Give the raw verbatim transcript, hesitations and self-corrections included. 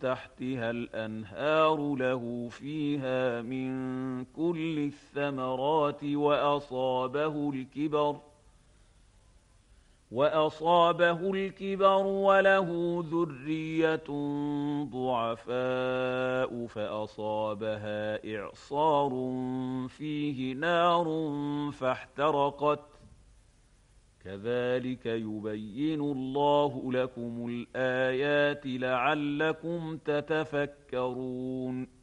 تحتها الأنهار له فيها من كل الثمرات وأصابه الكبر وأصابه الكبر وله ذرية ضعفاء فأصابها إعصار فيه نار فاحترقت كذلك يبين الله لكم الآيات لعلكم تتفكرون